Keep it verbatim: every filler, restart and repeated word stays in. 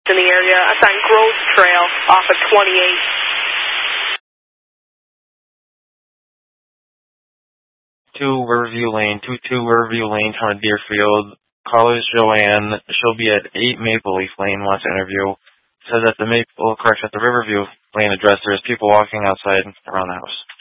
in the area. That's on Grove Trail off of twenty-eight. Two Riverview Lane, two two Riverview Lane, Town of Deerfield. Caller is Joanne. She'll be at eight Maple Leaf Lane, wants to interview. Says that the Maple, correction, at the Riverview Lane address, there's people walking outside around the house.